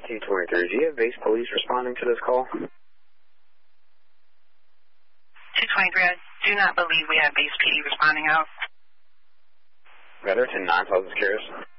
T23, do you have base police responding to this call? 223, I do not believe we have base PD responding out. Better to 9,000 Securus.